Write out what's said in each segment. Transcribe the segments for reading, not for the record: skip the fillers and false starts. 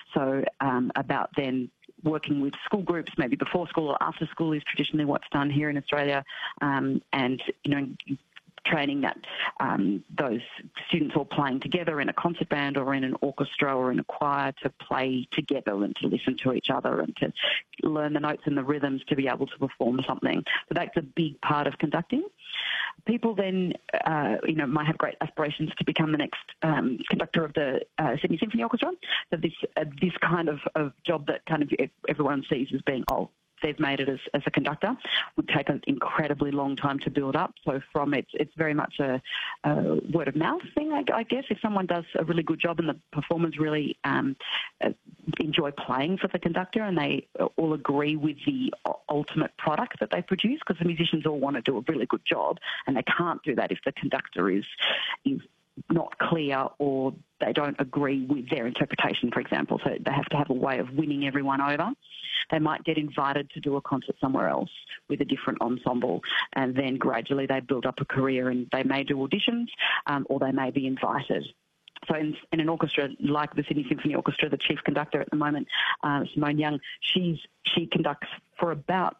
So about then working with school groups, maybe before school or after school is traditionally what's done here in Australia, and, training that those students all playing together in a concert band or in an orchestra or in a choir to play together and to listen to each other and to learn the notes and the rhythms to be able to perform something. So that's a big part of conducting. People then, might have great aspirations to become the next conductor of the Sydney Symphony Orchestra. So this kind of job that kind of everyone sees as being, they've made it as a conductor, would take an incredibly long time to build up. So from it's very much a word of mouth thing, I guess. If someone does a really good job and the performers really enjoy playing for the conductor and they all agree with the ultimate product that they produce, because the musicians all want to do a really good job and they can't do that if the conductor is not clear or they don't agree with their interpretation, for example. So they have to have a way of winning everyone over. They might get invited to do a concert somewhere else with a different ensemble, and then gradually they build up a career and they may do auditions or they may be invited. So in an orchestra like the Sydney Symphony Orchestra, the chief conductor at the moment, Simone Young, she conducts for about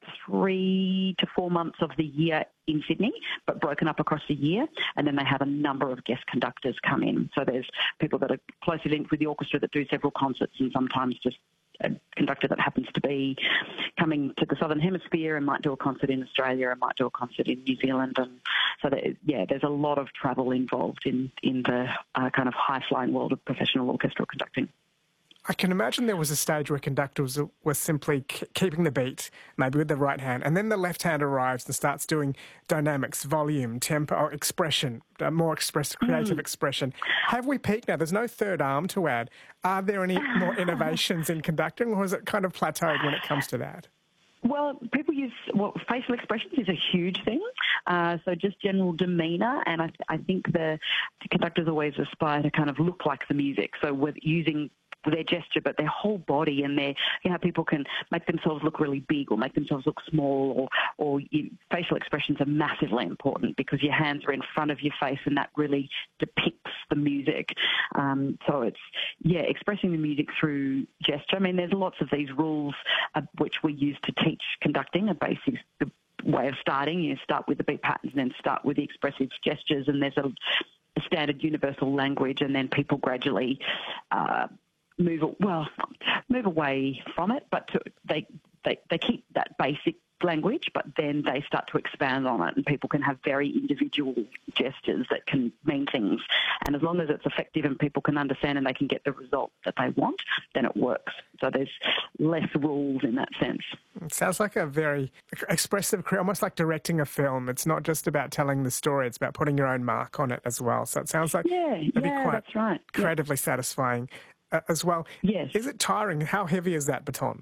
3 to 4 months of the year in Sydney, but broken up across the year, and then they have a number of guest conductors come in. So there's people that are closely linked with the orchestra that do several concerts, and sometimes just a conductor that happens to be coming to the Southern Hemisphere and might do a concert in Australia and might do a concert in New Zealand. And so, there's a lot of travel involved in the kind of high-flying world of professional orchestral conducting. I can imagine there was a stage where conductors were simply keeping the beat, maybe with the right hand, and then the left hand arrives and starts doing dynamics, volume, tempo, expression, more creative expression. Have we peaked now? There's no third arm to add. Are there any more innovations in conducting, or is it kind of plateaued when it comes to that? Well, people use, facial expressions is a huge thing. So just general demeanour, and I think the conductors always aspire to kind of look like the music. So with using their gesture, but their whole body and people can make themselves look really big or make themselves look small, or facial expressions are massively important because your hands are in front of your face and that really depicts the music. So it's, expressing the music through gesture. I mean, there's lots of these rules which we use to teach conducting, a basic way of starting. You start with the beat patterns and then start with the expressive gestures, and there's a standard universal language, and then people gradually move away from it, but they keep that basic language, but then they start to expand on it, and people can have very individual gestures that can mean things. And as long as it's effective and people can understand and they can get the result that they want, then it works. So there's less rules in that sense. It sounds like a very expressive career, almost like directing a film. It's not just about telling the story, it's about putting your own mark on it as well. So it sounds like it'd be quite that's right. creatively satisfying as well. Yes. Is it tiring? How heavy is that baton?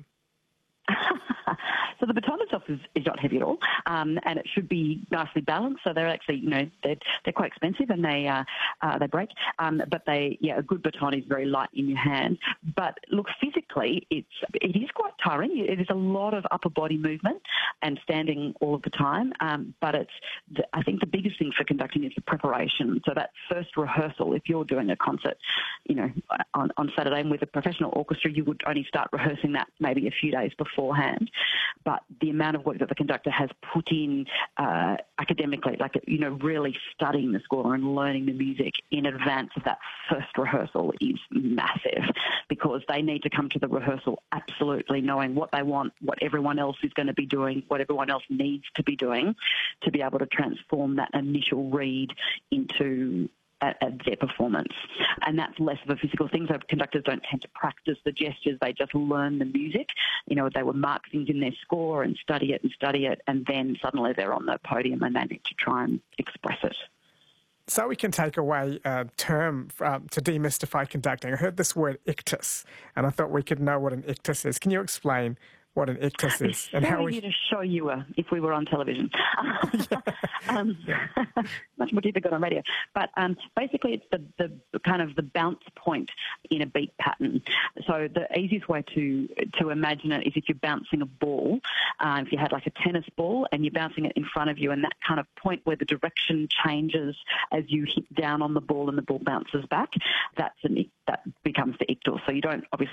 So the baton itself is not heavy at all, and it should be nicely balanced. So they're actually, they're quite expensive and they break. But a good baton is very light in your hand. But look, physically, it is quite tiring. It is a lot of upper body movement and standing all of the time. But I think the biggest thing for conducting is the preparation. So that first rehearsal, if you're doing a concert, on Saturday and with a professional orchestra, you would only start rehearsing that maybe a few days beforehand. But the amount of work that the conductor has put in academically, really studying the score and learning the music in advance of that first rehearsal is massive, because they need to come to the rehearsal absolutely knowing what they want, what everyone else is going to be doing, what everyone else needs to be doing to be able to transform that initial read into their performance. And that's less of a physical thing. So conductors don't tend to practice the gestures, they just learn the music. They would mark things in their score and study it, and then suddenly they're on the podium and they need to try and express it. So we can take away a term to demystify conducting. I heard this word ictus, and I thought we could know what an ictus is. Can you explain what an ictus is? And how we to show you if we were on television. Much more difficult on radio. But basically it's the kind of the bounce point in a beat pattern. So the easiest way to imagine it is if you're bouncing a ball. If you had like a tennis ball and you're bouncing it in front of you, and that kind of point where the direction changes as you hit down on the ball and the ball bounces back, that becomes the ictus. So you don't obviously